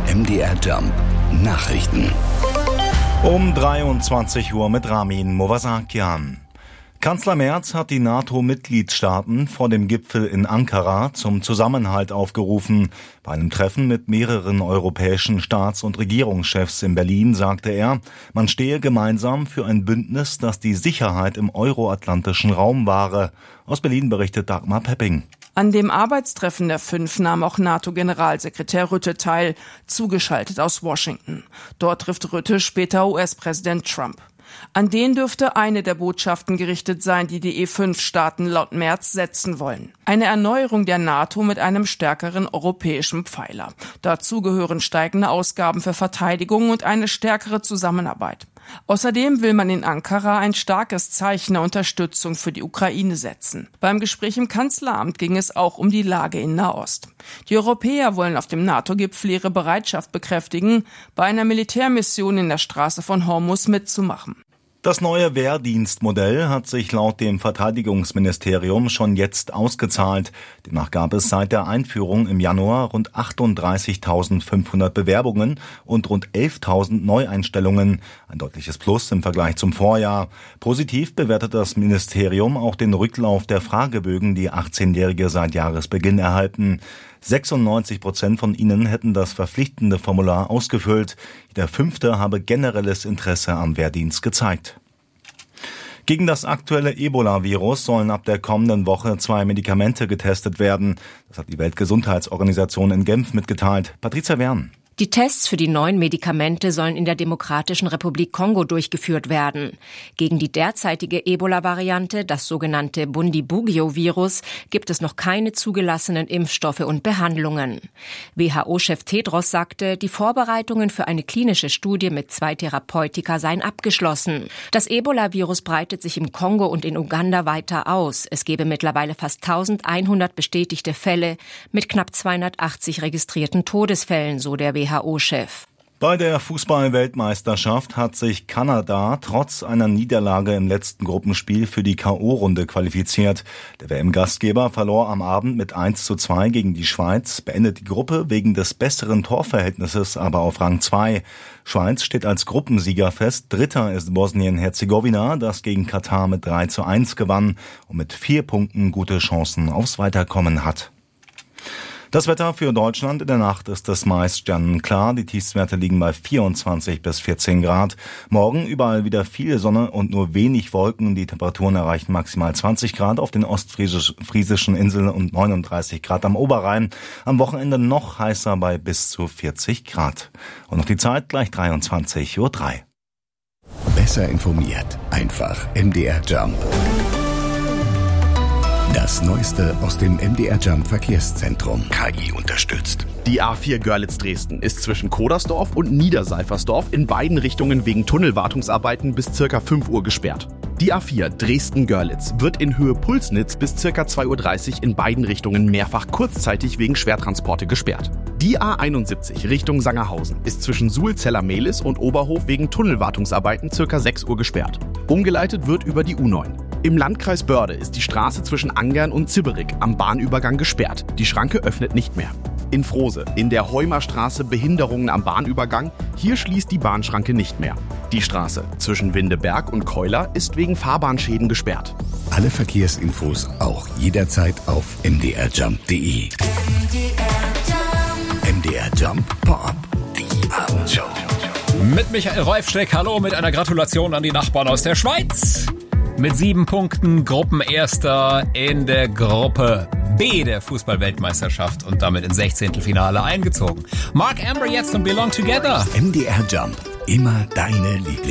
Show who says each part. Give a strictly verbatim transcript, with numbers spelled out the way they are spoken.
Speaker 1: M D R Jump Nachrichten.
Speaker 2: Um dreiundzwanzig Uhr mit Ramin Movasakian. Kanzler Merz hat die NATO-Mitgliedstaaten vor dem Gipfel in Ankara zum Zusammenhalt aufgerufen. Bei einem Treffen mit mehreren europäischen Staats- und Regierungschefs in Berlin sagte er, man stehe gemeinsam für ein Bündnis, das die Sicherheit im euroatlantischen Raum wahre. Aus Berlin berichtet Dagmar Pepping.
Speaker 3: An dem Arbeitstreffen der Fünf nahm auch NATO-Generalsekretär Rutte teil, zugeschaltet aus Washington. Dort trifft Rutte später U S-Präsident Trump. An den dürfte eine der Botschaften gerichtet sein, die die E fünf Staaten laut Merz setzen wollen. Eine Erneuerung der NATO mit einem stärkeren europäischen Pfeiler. Dazu gehören steigende Ausgaben für Verteidigung und eine stärkere Zusammenarbeit. Außerdem will man in Ankara ein starkes Zeichen der Unterstützung für die Ukraine setzen. Beim Gespräch im Kanzleramt ging es auch um die Lage in Nahost. Die Europäer wollen auf dem NATO-Gipfel ihre Bereitschaft bekräftigen, bei einer Militärmission in der Straße von Hormuz mitzumachen.
Speaker 2: Das neue Wehrdienstmodell hat sich laut dem Verteidigungsministerium schon jetzt ausgezahlt. Demnach gab es seit der Einführung im Januar rund achtunddreißigtausendfünfhundert Bewerbungen und rund elftausend Neueinstellungen. Ein deutliches Plus im Vergleich zum Vorjahr. Positiv bewertet das Ministerium auch den Rücklauf der Fragebögen, die achtzehnjährige seit Jahresbeginn erhalten. sechsundneunzig Prozent von ihnen hätten das verpflichtende Formular ausgefüllt. Der Fünfte habe generelles Interesse am Wehrdienst gezeigt. Gegen das aktuelle Ebola-Virus sollen ab der kommenden Woche zwei Medikamente getestet werden. Das hat die Weltgesundheitsorganisation in Genf mitgeteilt. Patricia Wern.
Speaker 4: Die Tests für die neuen Medikamente sollen in der Demokratischen Republik Kongo durchgeführt werden. Gegen die derzeitige Ebola-Variante, das sogenannte Bundibugyo-Virus, gibt es noch keine zugelassenen Impfstoffe und Behandlungen. W H O-Chef Tedros sagte, die Vorbereitungen für eine klinische Studie mit zwei Therapeutika seien abgeschlossen. Das Ebola-Virus breitet sich im Kongo und in Uganda weiter aus. Es gebe mittlerweile fast eintausendeinhundert bestätigte Fälle mit knapp zweihundertachtzig registrierten Todesfällen, so der W H O-Chef.
Speaker 2: Bei der Fußball-Weltmeisterschaft hat sich Kanada trotz einer Niederlage im letzten Gruppenspiel für die K O-Runde qualifiziert. Der W M-Gastgeber verlor am Abend mit eins zu zwei gegen die Schweiz, beendet die Gruppe wegen des besseren Torverhältnisses aber auf Rang zwei. Schweiz steht als Gruppensieger fest. Dritter ist Bosnien-Herzegowina, das gegen Katar mit drei zu eins gewann und mit vier Punkten gute Chancen aufs Weiterkommen hat. Das Wetter für Deutschland: in der Nacht ist es meist sternenklar. Die Tiefstwerte liegen bei vierundzwanzig bis vierzehn Grad. Morgen überall wieder viel Sonne und nur wenig Wolken. Die Temperaturen erreichen maximal zwanzig Grad auf den ostfriesischen Inseln und neununddreißig Grad am Oberrhein. Am Wochenende noch heißer bei bis zu vierzig Grad. Und noch die Zeit gleich dreiundzwanzig Uhr drei.
Speaker 1: Besser informiert. Einfach M D R Jump. Das Neueste aus dem M D R Jump Verkehrszentrum. K I unterstützt.
Speaker 5: Die A vier Görlitz-Dresden ist zwischen Kodersdorf und Niederseifersdorf in beiden Richtungen wegen Tunnelwartungsarbeiten bis circa fünf Uhr gesperrt. Die A vier Dresden-Görlitz wird in Höhe Pulsnitz bis circa zwei Uhr dreißig in beiden Richtungen mehrfach kurzzeitig wegen Schwertransporte gesperrt. Die A einundsiebzig Richtung Sangerhausen ist zwischen Suhlzeller-Mehlis und Oberhof wegen Tunnelwartungsarbeiten circa sechs Uhr gesperrt. Umgeleitet wird über die U neun. Im Landkreis Börde ist die Straße zwischen Angern und Zibberig am Bahnübergang gesperrt. Die Schranke öffnet nicht mehr. In Frose, in der Heumerstraße Behinderungen am Bahnübergang. Hier schließt die Bahnschranke nicht mehr. Die Straße zwischen Windeberg und Keuler ist wegen Fahrbahnschäden gesperrt.
Speaker 1: Alle Verkehrsinfos auch jederzeit auf m d r jump punkt d e. M D R Jump Pop-up. Die Abendshow.
Speaker 6: Mit Michael Reufsteck, hallo, mit einer Gratulation an die Nachbarn aus der Schweiz. Mit sieben Punkten Gruppenerster in der Gruppe B der Fußball-Weltmeisterschaft und damit ins Sechzehntelfinale eingezogen. Mark Amber jetzt und Belong Together.
Speaker 1: M D R Jump. Immer deine Lieblings.